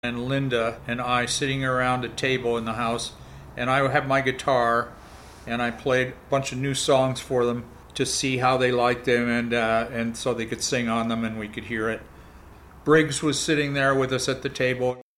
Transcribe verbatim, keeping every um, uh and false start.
and Linda and I sitting around a table in the house, and I had my guitar, and I played a bunch of new songs for them to see how they liked them, and uh, and so they could sing on them and we could hear it. Briggs was sitting there with us at the table.